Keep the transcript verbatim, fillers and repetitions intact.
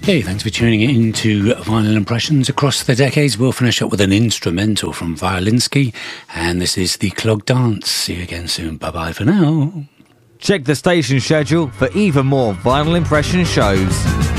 Okay, thanks for tuning in to Vinyl Impressions Across the Decades. We'll finish up with an instrumental from Violinski, and this is The Clog Dance. See you again soon. Bye-bye for now. Check the station schedule for even more Vinyl Impression shows.